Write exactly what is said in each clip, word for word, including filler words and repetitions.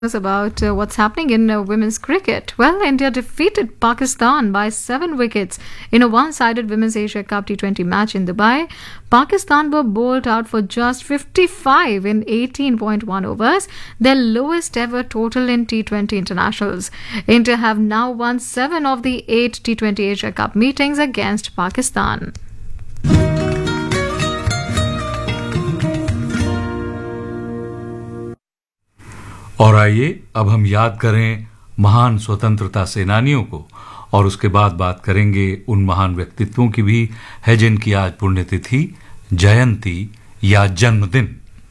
About uh, what's happening in uh, women's cricket. Well, India defeated Pakistan by seven wickets in a one-sided Women's Asia Cup T twenty match in Dubai. Pakistan were bowled out for just fifty-five in eighteen point one overs, their lowest ever total in T twenty internationals. India have now won seven of the eight T twenty Asia Cup meetings against Pakistan. और आइए अब हम याद करें महान स्वतंत्रता सेनानियों को और उसके बाद बात करेंगे उन महान व्यक्तित्वों की भी है जिनकी आज पुण्यतिथि, जयंती या जन्मदिन.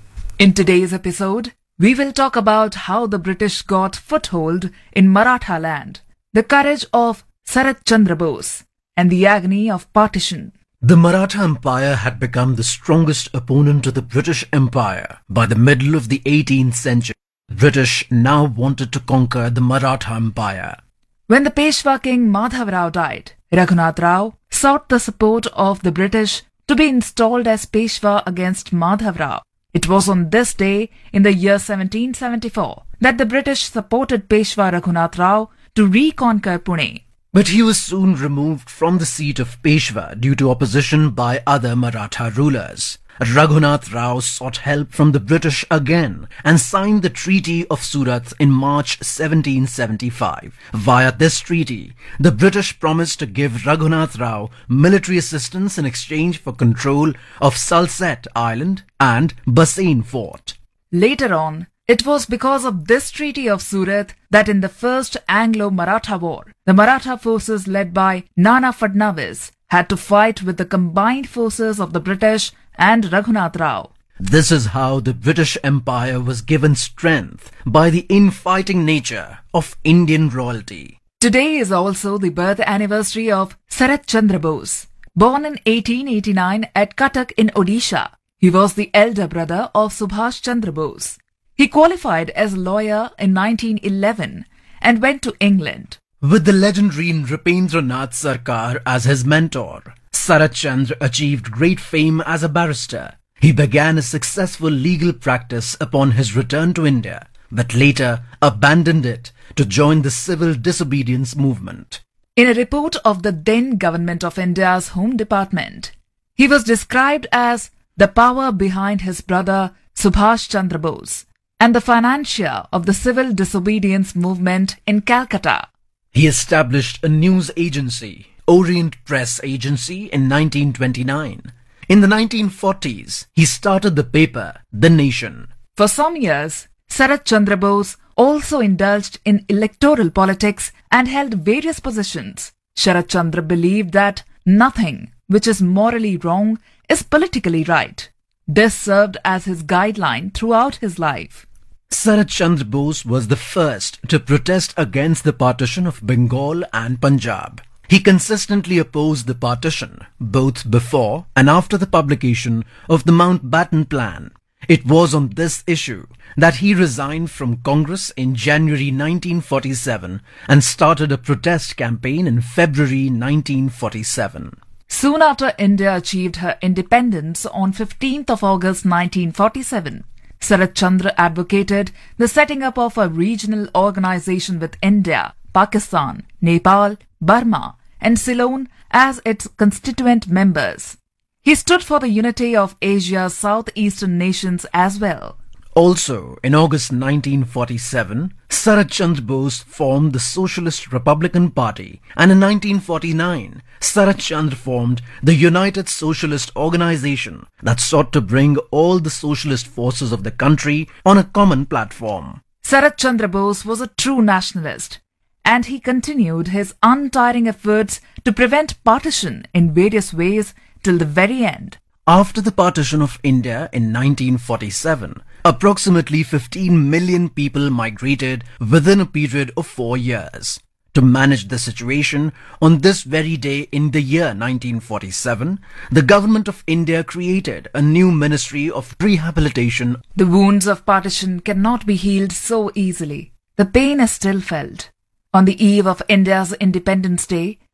In today's episode, we will talk about how the British got foothold in Maratha land, the courage of Sarat Chandra Bose, and the agony of partition. The Maratha Empire had become the strongest opponent of the British Empire by the middle of the eighteenth century. The British now wanted to conquer the Maratha Empire. When the Peshwa king Madhav Rao died, Raghunath Rao sought the support of the British to be installed as Peshwa against Madhav Rao. It was on this day in the year seventeen seventy-four that the British supported Peshwa Raghunath Rao to reconquer Pune. But he was soon removed from the seat of Peshwa due to opposition by other Maratha rulers. Raghunath Rao sought help from the British again and signed the Treaty of Surat in March seventeen seventy-five. Via this treaty, the British promised to give Raghunath Rao military assistance in exchange for control of Salsette Island and Bassein Fort. Later on, it was because of this Treaty of Surat that in the First Anglo-Maratha War, the Maratha forces led by Nana Fadnavis had to fight with the combined forces of the British and Raghunath Rao. This is how the British Empire was given strength by the infighting nature of Indian royalty. Today is also the birth anniversary of Sarat Chandra Bose. Born in eighteen eighty-nine at Cuttack in Odisha, he was the elder brother of Subhash Chandra Bose. He qualified as a lawyer in nineteen eleven and went to England. With the legendary Nripendranath Sarkar as his mentor, Sarat Chandra achieved great fame as a barrister. He began a successful legal practice upon his return to India, but later abandoned it to join the civil disobedience movement. In a report of the then Government of India's Home Department, he was described as the power behind his brother Subhash Chandra Bose and the financier of the civil disobedience movement in Calcutta. He established a news agency, Orient Press Agency, in nineteen twenty-nine. In the nineteen forties, he started the paper The Nation. For some years, Sarat Chandra Bose also indulged in electoral politics and held various positions. Sarat Chandra believed that nothing which is morally wrong is politically right. This served as his guideline throughout his life. Sarat Chandra Bose was the first to protest against the partition of Bengal and Punjab. He consistently opposed the partition, both before and after the publication of the Mountbatten Plan. It was on this issue that he resigned from Congress in January nineteen forty-seven and started a protest campaign in February nineteen forty-seven. Soon after India achieved her independence on fifteenth of August nineteen forty-seven, Sarat Chandra advocated the setting up of a regional organization with India, Pakistan, Nepal, Burma, and Ceylon as its constituent members. He stood for the unity of Asia's southeastern nations as well. Also, in August nineteen forty-seven, Sarat Chandra Bose formed the Socialist Republican Party, and in nineteen forty-nine, Sarat Chandra formed the United Socialist Organization that sought to bring all the socialist forces of the country on a common platform. Sarat Chandra Bose was a true nationalist, and he continued his untiring efforts to prevent partition in various ways till the very end. After the partition of India in nineteen forty-seven, approximately fifteen million people migrated within a period of four years. To manage the situation, on this very day in the year nineteen forty-seven, the Government of India created a new Ministry of Rehabilitation. The wounds of partition cannot be healed so easily. The pain is still felt. On the eve of India's Independence Day,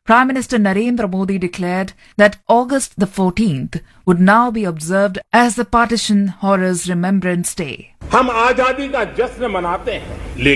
Prime Minister Narendra Modi declared that August the fourteenth would now be observed as the Partition Horrors Remembrance Day. हम आजादी का जश्न मनाते हैं,